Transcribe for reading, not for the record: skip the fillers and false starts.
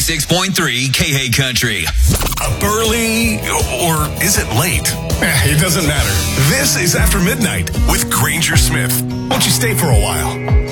96.3 KH Country. Up early, or is it late? It doesn't matter. This is After Midnight with Granger Smith. Won't you stay for a while?